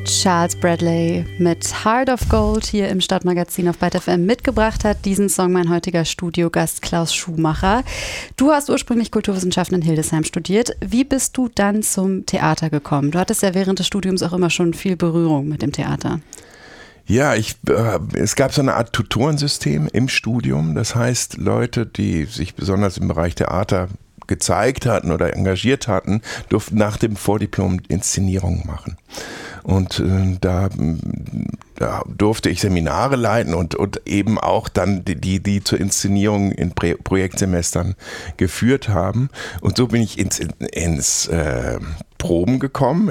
Charles Bradley mit Heart of Gold hier im Stadtmagazin auf Byte FM mitgebracht hat. Diesen Song mein heutiger Studiogast Klaus Schumacher. Du hast ursprünglich Kulturwissenschaften in Hildesheim studiert. Wie bist du dann zum Theater gekommen? Du hattest ja während des Studiums auch immer schon viel Berührung mit dem Theater. Ja, es gab so eine Art Tutorensystem im Studium. Das heißt, Leute, die sich besonders im Bereich Theater gezeigt hatten oder engagiert hatten, durften nach dem Vordiplom Inszenierungen machen. Und da durfte ich Seminare leiten und eben auch dann die zur Inszenierung in Projektsemestern geführt haben. Und so bin ich ins Proben gekommen,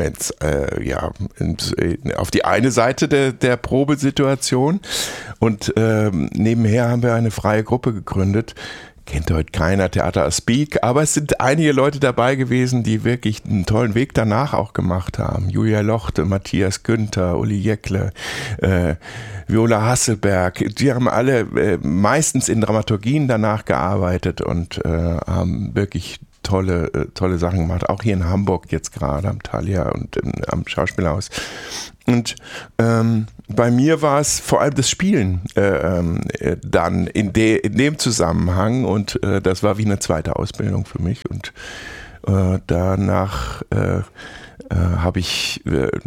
auf die eine Seite der Probesituation. Und nebenher haben wir eine freie Gruppe gegründet. Kennt heute keiner, Theater Speak, aber es sind einige Leute dabei gewesen, die wirklich einen tollen Weg danach auch gemacht haben. Julia Lochte, Matthias Günther, Uli Jäckle, Viola Hasselberg, die haben alle meistens in Dramaturgien danach gearbeitet und haben wirklich tolle Sachen gemacht, auch hier in Hamburg jetzt gerade am Thalia und am Schauspielhaus. Und bei mir war es vor allem das Spielen dann in dem Zusammenhang und das war wie eine zweite Ausbildung für mich und danach habe ich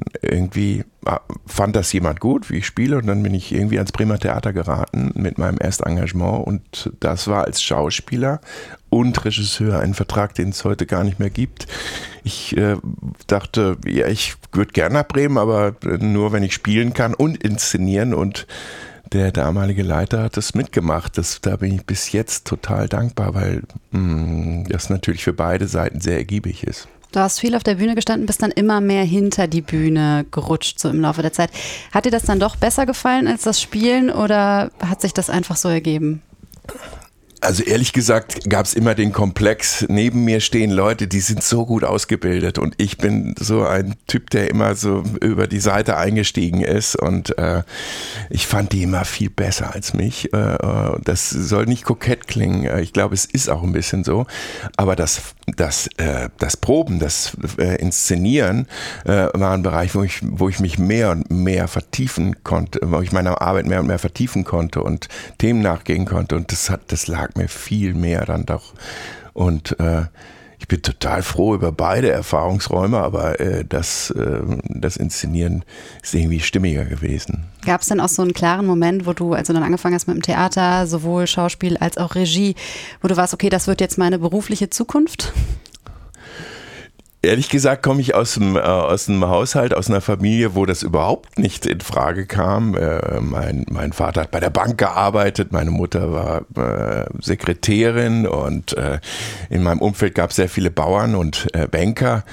fand das jemand gut, wie ich spiele und dann bin ich irgendwie ans Bremer Theater geraten mit meinem Erstengagement und das war als Schauspieler und Regisseur, ein Vertrag, den es heute gar nicht mehr gibt. Ich dachte, ja, ich würde gerne nach Bremen, aber nur wenn ich spielen kann und inszenieren und der damalige Leiter hat das mitgemacht. Da bin ich bis jetzt total dankbar, weil das natürlich für beide Seiten sehr ergiebig ist. Du hast viel auf der Bühne gestanden, bist dann immer mehr hinter die Bühne gerutscht, so im Laufe der Zeit. Hat dir das dann doch besser gefallen als das Spielen oder hat sich das einfach so ergeben? Also ehrlich gesagt gab es immer den Komplex, neben mir stehen Leute, die sind so gut ausgebildet und ich bin so ein Typ, der immer so über die Seite eingestiegen ist und ich fand die immer viel besser als mich. Das soll nicht kokett klingen, ich glaube es ist auch ein bisschen so, aber das Proben, das Inszenieren war ein Bereich, wo ich mich mehr und mehr vertiefen konnte, wo ich meine Arbeit mehr und mehr vertiefen konnte und Themen nachgehen konnte und das lag mir viel mehr dann doch. Und ich bin total froh über beide Erfahrungsräume, aber das Inszenieren ist irgendwie stimmiger gewesen. Gab es denn auch so einen klaren Moment, wo du, als du dann angefangen hast mit dem Theater, sowohl Schauspiel als auch Regie, wo du warst, okay, das wird jetzt meine berufliche Zukunft? Ehrlich gesagt komme ich aus einem Haushalt, aus einer Familie, wo das überhaupt nicht in Frage kam. Mein Vater hat bei der Bank gearbeitet, meine Mutter war Sekretärin und in meinem Umfeld gab es sehr viele Bauern und Banker.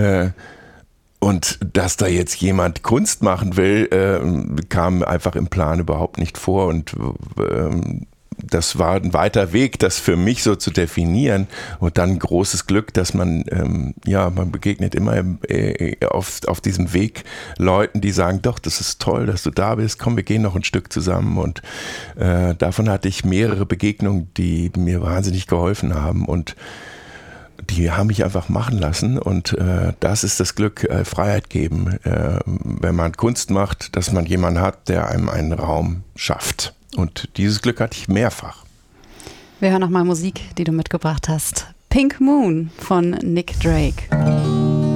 Und dass da jetzt jemand Kunst machen will, kam einfach im Plan überhaupt nicht vor und das war ein weiter Weg, das für mich so zu definieren und dann großes Glück, dass man begegnet immer auf diesem Weg Leuten, die sagen, doch, das ist toll, dass du da bist, komm, wir gehen noch ein Stück zusammen und davon hatte ich mehrere Begegnungen, die mir wahnsinnig geholfen haben und die haben mich einfach machen lassen und das ist das Glück, Freiheit geben, wenn man Kunst macht, dass man jemanden hat, der einem einen Raum schafft. Und dieses Glück hatte ich mehrfach. Wir hören nochmal Musik, die du mitgebracht hast. Pink Moon von Nick Drake.